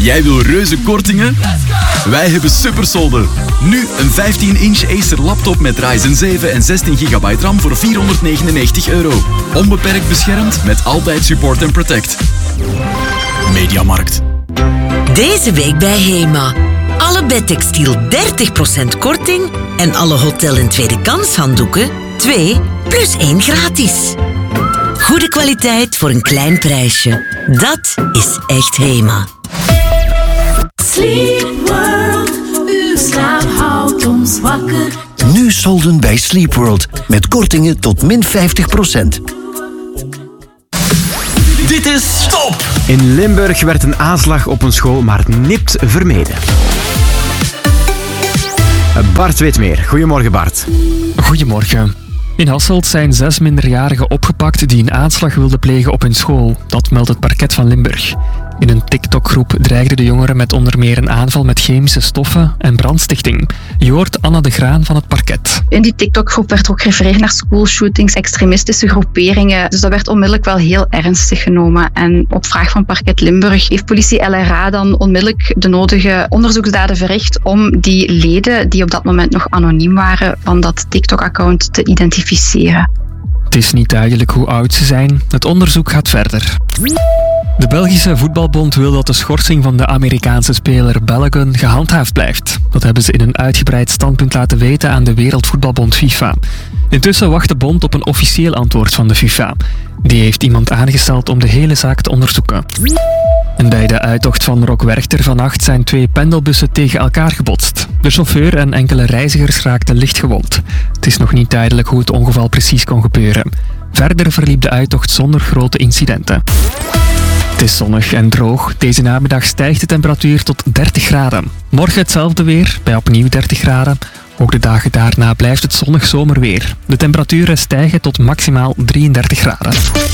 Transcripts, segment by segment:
Jij wil reuze kortingen? Wij hebben supersolden. Nu een 15-inch Acer laptop met Ryzen 7 en 16 GB RAM voor €499. Onbeperkt beschermd met altijd support en protect. Mediamarkt. Deze week bij HEMA. Alle bedtextiel 30% korting en alle hotel- en tweede kans handdoeken 2 plus 1 gratis. Goede kwaliteit voor een klein prijsje. Dat is echt HEMA. Sleep World, uw slaap houdt ons wakker. Nu solden bij Sleep World met kortingen tot min 50%. Dit is Top! In Limburg werd een aanslag op een school maar nipt vermeden. Bart weet meer. Goedemorgen, Bart. Goedemorgen. In Hasselt zijn 6 minderjarigen opgepakt die een aanslag wilden plegen op hun school. Dat meldt het parket van Limburg. In een TikTok-groep dreigden de jongeren met onder meer een aanval met chemische stoffen en brandstichting. Je hoort Anna de Graan van het parket. In die TikTok-groep werd ook gerefereerd naar schoolshootings, extremistische groeperingen. Dus dat werd onmiddellijk wel heel ernstig genomen. En op vraag van parket Limburg heeft politie LRA dan onmiddellijk de nodige onderzoeksdaden verricht om die leden, die op dat moment nog anoniem waren, van dat TikTok-account te identificeren. Het is niet duidelijk hoe oud ze zijn. Het onderzoek gaat verder. De Belgische Voetbalbond wil dat de schorsing van de Amerikaanse speler Balogun gehandhaafd blijft. Dat hebben ze in een uitgebreid standpunt laten weten aan de Wereldvoetbalbond FIFA. Intussen wacht de bond op een officieel antwoord van de FIFA. Die heeft iemand aangesteld om de hele zaak te onderzoeken. En bij de uittocht van Rock Werchter vannacht zijn 2 pendelbussen tegen elkaar gebotst. De chauffeur en enkele reizigers raakten licht gewond. Het is nog niet duidelijk hoe het ongeval precies kon gebeuren. Verder verliep de uittocht zonder grote incidenten. Het is zonnig en droog. Deze namiddag stijgt de temperatuur tot 30 graden. Morgen hetzelfde weer, bij opnieuw 30 graden. Ook de dagen daarna blijft het zonnig zomerweer. De temperaturen stijgen tot maximaal 33 graden.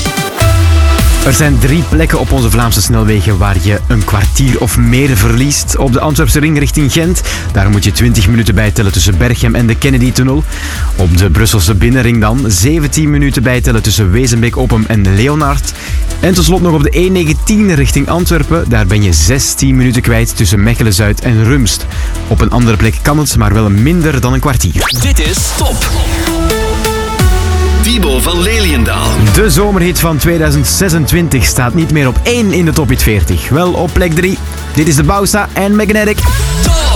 Er zijn 3 plekken op onze Vlaamse snelwegen waar je een kwartier of meer verliest. Op de Antwerpse ring richting Gent, daar moet je 20 minuten bijtellen tussen Berchem en de Kennedy-tunnel. Op de Brusselse binnenring dan 17 minuten bijtellen tussen Wezenbeek-Oppem en Leonard. En tot slot nog op de E19 richting Antwerpen, daar ben je 16 minuten kwijt tussen Mechelen-Zuid en Rumst. Op een andere plek kan het, maar wel minder dan een kwartier. Dit is Top! Thibaut van Leliendaal. De zomerhit van 2026 staat niet meer op 1 in de Top Hit 40. Wel op plek 3. Dit is de Bausa en Magnetic. Top!